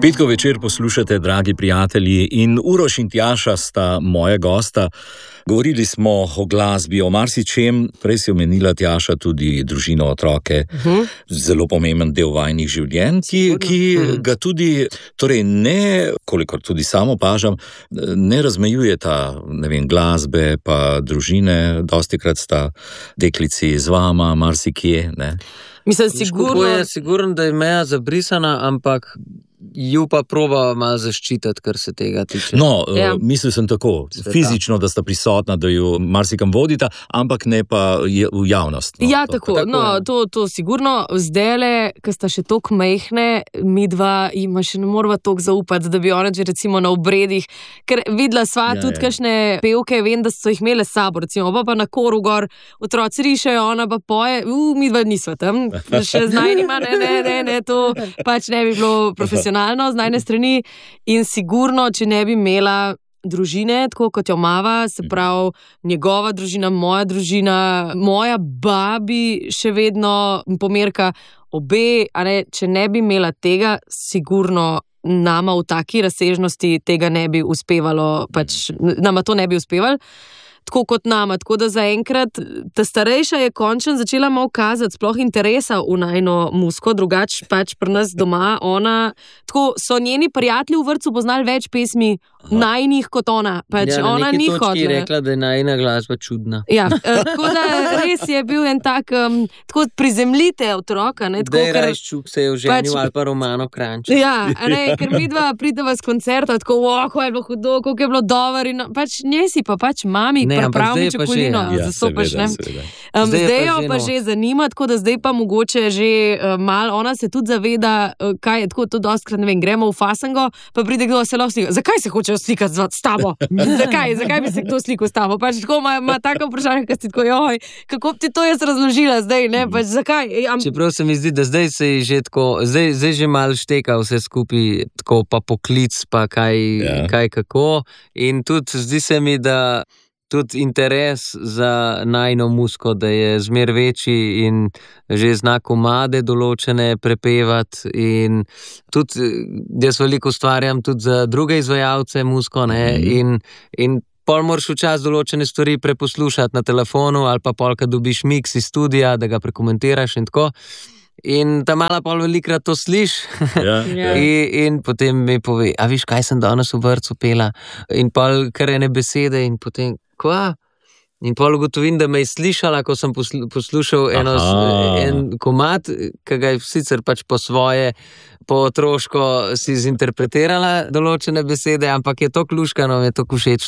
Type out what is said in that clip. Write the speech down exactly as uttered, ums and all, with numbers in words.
Petkov večer poslušate, dragi prijatelji, in Uroš in Tjaša sta moja gosta. Govorili smo o glasbi, o marsičem, prej si omenila, Tjaša, tudi družino, otroke, uh-huh. Zelo pomemben del vajnih življenj, ki, ki uh-huh. ga tudi, torej ne, kolikor tudi samo opažam, ne razmejujeta, ne vem, glasbe pa družine, dostikrat sta deklici z vama, marsikje, ne? Mislim, sigurno je sigurno, da je meja zabrisana, ampak ju pa proba malo zaščititi, kar se tega tiče. No, ja. Mislil sem tako, Sveta. Fizično, da sta prisotna, da ju marsikam vodita, ampak ne pa v javnost. No, ja, to. tako, tako no, to, to sigurno. Zdajle, ko sta še toliko mehne, mi dva ima še ne morava toliko zaupati, da bi ona že recimo na obredih, ker videla sva ja, tudi ja. Kakšne pevke, vem, da so jih imele s sabo, recimo, pa pa na koru gor, otroci rišajo, ona pa poje, uh, mi dva nisva tam, še znaj nima, ne, ne, ne, ne, to pač ne bi bilo profesionalno z najne strani in sigurno, če ne bi imela družine, tako kot jo mava, se pravi njegova družina, moja družina, moja babi še vedno pomerka obe, a ne, če ne bi imela tega, sigurno nama v taki razsežnosti tega ne bi uspevalo, pač nama to ne bi uspevalo. Tako kot nama, tako da zaenkrat ta starejša je končno začela malo kazati sploh interesa v najno muziko, drugač pač pri nas doma, ona, tako so njeni prijatelji v vrtcu poznali več pesmi Aha. najnih kot ona, pač ja, ona ni hotela. Ja, na neki točki je rekla, da je najna glasba čudna. Ja, tako da res je bil en tak, um, tako prizemljite otroka, ne, tako, da je Rajščuk se je oženil pač, ali pa Romano Kranjček. Ja, a ne, ker mi dva prideva s koncerta, tako, oh, ko je bilo hudo, koliko je bilo dober, in pač njej si pa pač mami, ne, pravi čokolino, ja, zasopaš, ne. Um, zdaj, zdaj jo pa no. že zanima, tako da zdaj pa mogoče že uh, malo, ona se tudi zaveda, uh, kaj je tako, to dostkrat, ne vem, gremo v fasango, pa pride kdo se lahko slika. Zakaj se hočejo slikati s tabo? Zakaj? Zakaj bi se kdo slikal s tabo? Pač tako ima, ima tako vprašanje, kaj si tako, joj, kako bi ti to jaz razložila zdaj, ne, pač zakaj? Am... Čeprav se mi zdi, da zdaj se je že tako, zdaj, zdaj že malo šteka vse skupaj, tako pa poklic, pa kaj, ja. kaj kako, in tudi zdi se mi, da tudi interes za najno muziko, da je zmer večji in že zna komade določene prepevati in tudi jaz veliko ustvarjam tudi za druge izvajalce muziko, ne, mm. in, in pol moraš včasih določene stvari preposlušati na telefonu ali pa pol, kad dobiš mix iz studija, da ga prekomentiraš in tako. In ta mala pol velikrat to sliš ja, ja. in, in potem mi pove, a viš, kaj sem danes v vrtcu pela, in pol kar ene besede in potem, kva? In pol ugotovim, da me je slišala, ko sem poslušal eno, en komad, ki ga je sicer pač po svoje, po otroško si zinterpretirala določene besede, ampak je to kluškano, je to všeč